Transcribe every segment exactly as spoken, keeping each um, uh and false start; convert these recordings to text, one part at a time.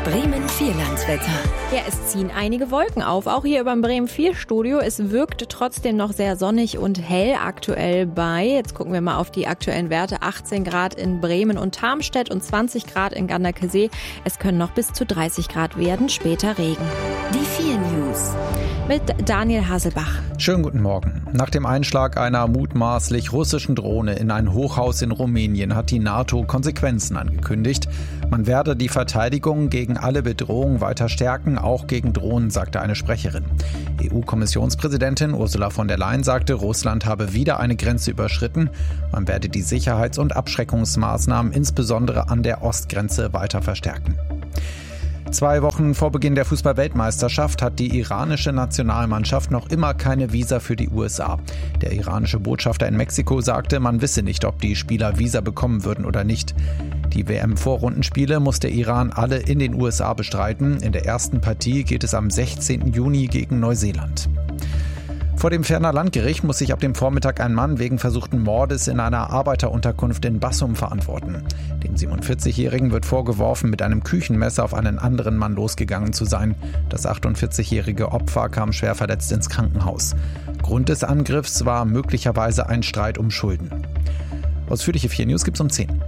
Bremen-Vierlandswetter. Ja, es ziehen einige Wolken auf, auch hier über dem Bremen vier Studio. Es wirkt trotzdem noch sehr sonnig und hell aktuell bei. Jetzt gucken wir mal auf die aktuellen Werte. achtzehn Grad in Bremen und Tarmstedt und zwanzig Grad in Ganderkesee. Es können noch bis zu dreißig Grad werden, später Regen. Die vier News. Mit Daniel Haselbach. Schönen guten Morgen. Nach dem Einschlag einer mutmaßlich russischen Drohne in ein Hochhaus in Rumänien hat die NATO Konsequenzen angekündigt. Man werde die Verteidigung gegen alle Bedrohungen weiter stärken, auch gegen Drohnen, sagte eine Sprecherin. E U-Kommissionspräsidentin Ursula von der Leyen sagte, Russland habe wieder eine Grenze überschritten. Man werde die Sicherheits- und Abschreckungsmaßnahmen insbesondere an der Ostgrenze weiter verstärken. Zwei Wochen vor Beginn der Fußball-Weltmeisterschaft hat die iranische Nationalmannschaft noch immer keine Visa für die U S A. Der iranische Botschafter in Mexiko sagte, man wisse nicht, ob die Spieler Visa bekommen würden oder nicht. Die W M-Vorrundenspiele muss der Iran alle in den U S A bestreiten. In der ersten Partie geht es am sechzehnten Juni gegen Neuseeland. Vor dem Ferner Landgericht muss sich ab dem Vormittag ein Mann wegen versuchten Mordes in einer Arbeiterunterkunft in Bassum verantworten. Dem siebenundvierzigjährigen wird vorgeworfen, mit einem Küchenmesser auf einen anderen Mann losgegangen zu sein. Das achtundvierzigjährige Opfer kam schwer verletzt ins Krankenhaus. Grund des Angriffs war möglicherweise ein Streit um Schulden. Ausführliche vier News gibt's um zehn.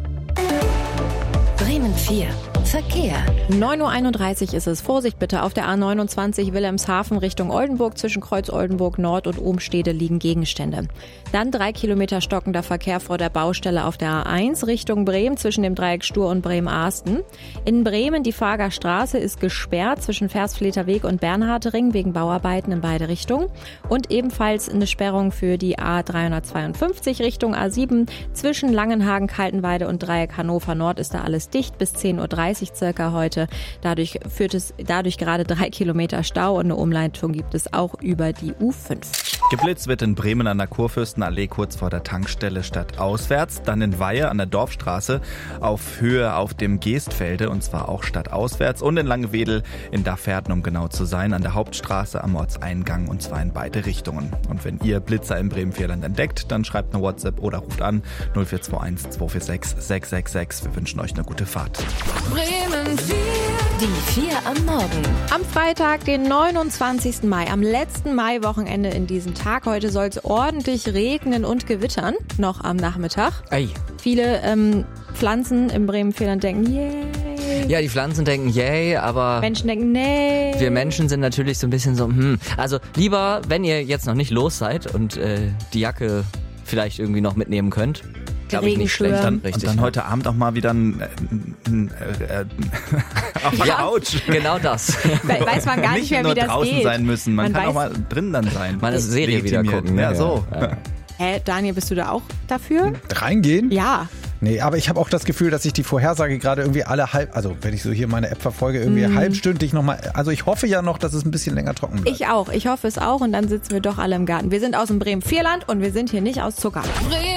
Bremen vier. Verkehr. neun Uhr einunddreißig ist es. Vorsicht bitte auf der A neunundzwanzig Wilhelmshaven Richtung Oldenburg. Zwischen Kreuz Oldenburg Nord und Ohnstede liegen Gegenstände. Dann drei Kilometer stockender Verkehr vor der Baustelle auf der A eins Richtung Bremen zwischen dem Dreieck Stur und Bremen-Arsten. In Bremen die Farger Straße ist gesperrt zwischen Versfleter Weg und Bernhardring wegen Bauarbeiten in beide Richtungen. Und ebenfalls eine Sperrung für die A dreihundertzweiundfünfzig Richtung A sieben. Zwischen Langenhagen, Kaltenweide und Dreieck Hannover Nord ist da alles dicht bis zehn Uhr dreißig circa heute. Dadurch führt es dadurch gerade drei Kilometer Stau und eine Umleitung gibt es auch über die U fünf. Geblitzt wird in Bremen an der Kurfürstenallee kurz vor der Tankstelle stadtauswärts, dann in Weihe an der Dorfstraße auf Höhe auf dem Geestfelde und zwar auch stadtauswärts und in Langewedel in Dafferden, um genau zu sein, an der Hauptstraße am Ortseingang und zwar in beide Richtungen. Und wenn ihr Blitzer im Bremen-Vierland entdeckt, dann schreibt eine WhatsApp oder ruft an null vier zwei eins zwei vier sechs sechs sechs sechs. Wir wünschen euch eine gute Fahrt. Bremen vier. Die vier am Morgen. Am Freitag, den neunundzwanzigsten Mai, am letzten Maiwochenende in diesem Tag. Heute soll es ordentlich regnen und gewittern, noch am Nachmittag. Ei. Viele ähm, Pflanzen im Bremen-Vierland denken, yay. Ja, die Pflanzen denken, yay, aber Menschen denken, nee. wir Menschen sind natürlich so ein bisschen so, hm. Also lieber, wenn ihr jetzt noch nicht los seid und äh, die Jacke vielleicht irgendwie noch mitnehmen könnt, glaube ich nicht schlecht. Dann, Richtig, und dann ja. heute Abend auch mal wieder ein, ein, äh, äh, auf der Ja, Couch. genau das. We- weiß man gar nicht, Nicht mehr, nur wie das draußen geht. sein müssen, man, Man kann weiß- auch mal drin dann sein. Mal eine Serie wieder Legitimiert. gucken. Ja, so. Ja. Hä, Daniel, bist du da auch dafür? Reingehen? Ja. Nee, aber ich habe auch das Gefühl, dass ich die Vorhersage gerade irgendwie alle halb, also wenn ich so hier meine App verfolge, irgendwie Mhm. halbstündlich nochmal, also ich hoffe ja noch, dass es ein bisschen länger trocken bleibt. Ich auch. Ich hoffe es auch. Und dann sitzen wir doch alle im Garten. Wir sind aus dem Bremen-Vierland und wir sind hier nicht aus Zucker. Bremen